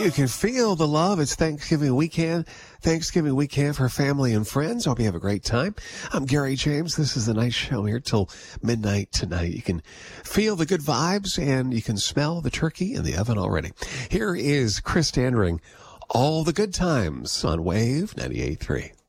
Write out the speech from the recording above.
You can feel the love. It's Thanksgiving weekend. Thanksgiving weekend for family and friends. Hope you have a great time. I'm Gary James. This is the night show here till midnight tonight. You can feel the good vibes and you can smell the turkey in the oven already. Here is Chris Dandring. All the good times on Wave 98.3.